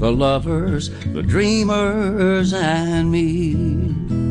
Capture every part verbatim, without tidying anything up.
the lovers, the dreamers, and me.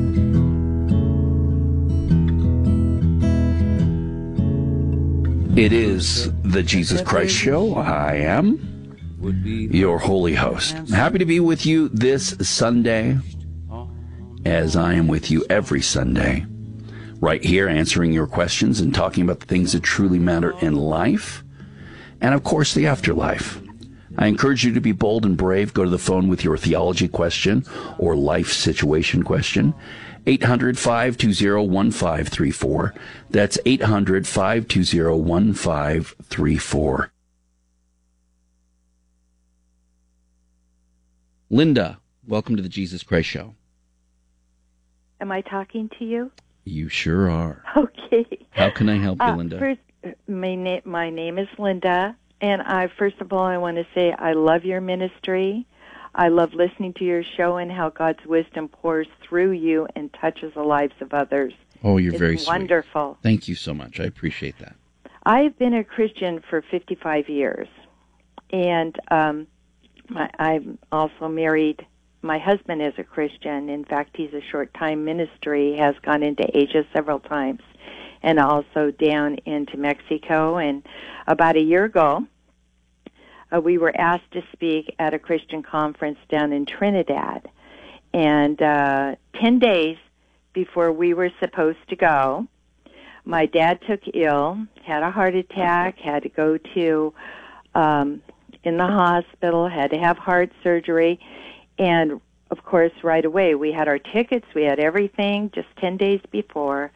It is the Jesus Christ Show. I am your holy host. Happy to be with you this Sunday, as I am with you every Sunday, right here answering your questions and talking about the things that truly matter in life, and of course the afterlife. I encourage you to be bold and brave. Go to the phone with your theology question or life situation question. eight hundred, five two zero, one five three four. That's eight hundred, five two zero, one five three four. Linda, welcome to the Jesus Christ Show. Am I talking to you? You sure are. Okay. How can I help you, uh, Linda? First, my, na- my name is Linda, and I first of all, I want to say I love your ministry. I love listening to your show and how God's wisdom pours through you and touches the lives of others. Oh, you're it's very sweet. Wonderful. Thank you so much. I appreciate that. I've been a Christian for fifty-five years, and um, my, I'm also married. My husband is a Christian. In fact, he's a short-time ministry, has gone into Asia several times, and also down into Mexico. And about a year ago, uh, we were asked to speak at a Christian conference down in Trinidad. And uh, ten days before we were supposed to go, my dad took ill, had a heart attack, had to go to um, in the hospital, had to have heart surgery. And, of course, right away, we had our tickets, we had everything just ten days before.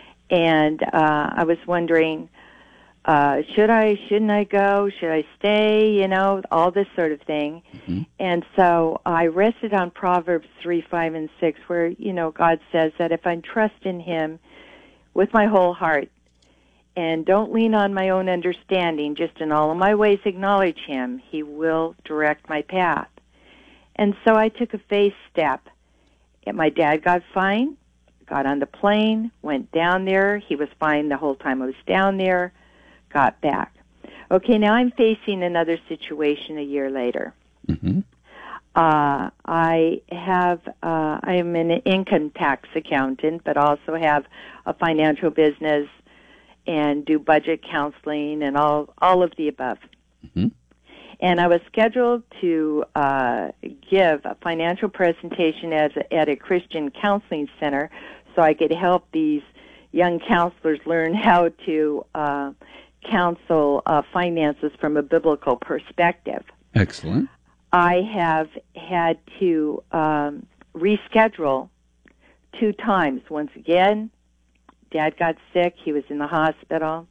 And uh, I was wondering, uh, should I, shouldn't I go? Should I stay? You know, all this sort of thing. Mm-hmm. And so I rested on Proverbs three, five, and six, where, you know, God says that if I trust in Him with my whole heart and don't lean on my own understanding, just in all of my ways acknowledge Him, He will direct my path. And so I took a faith step. And my dad got fine, got on the plane, went down there. He was fine the whole time I was down there, got back. Okay, now I'm facing another situation a year later. Mm-hmm. Uh, I have, uh, I'm an income tax accountant, but also have a financial business and do budget counseling and all, all of the above. Mm-hmm. And I was scheduled to uh, give a financial presentation as a, at a Christian counseling center so I could help these young counselors learn how to uh, counsel uh, finances from a biblical perspective. Excellent. I have had to um, reschedule two times. Once again, Dad got sick. He was in the hospital.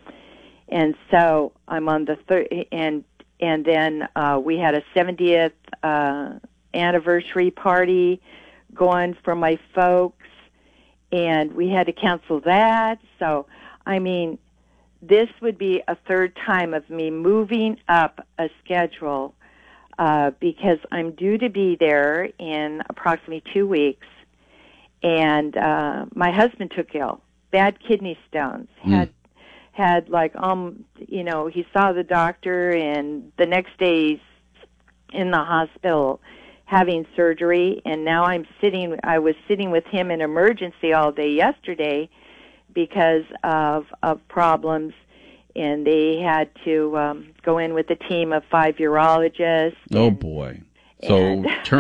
And so I'm on the third, and And then uh, we had a seventieth uh, anniversary party going for my folks, and we had to cancel that. So, I mean, this would be a third time of me moving up a schedule uh, because I'm due to be there in approximately two weeks. And uh, my husband took ill, bad kidney stones, had mm. had like, um, you know, he saw the doctor, and the next day he's in the hospital having surgery, and now I'm sitting, I was sitting with him in emergency all day yesterday because of, of problems, and they had to um, go in with a team of five urologists. Oh, and, boy. So and turn